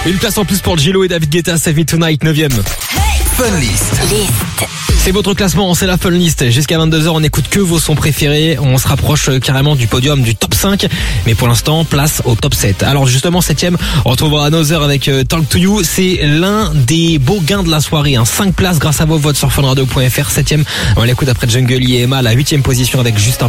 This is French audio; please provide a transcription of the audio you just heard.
Une place en plus pour Gillo et David Guetta, Save Me Tonight, 9ème. Fun List. C'est votre classement, c'est la Fun List. Jusqu'à 22h, on n'écoute que vos sons préférés. On se rapproche carrément du podium, du top 5. Mais pour l'instant, place au top 7. Alors justement, 7ème, on retrouvera Another avec Talk to You. C'est l'un des beaux gains de la soirée. 5 places grâce à vos votes sur funradio.fr. 7ème, on l'écoute après Jungle et Emma. La 8ème position avec Juste un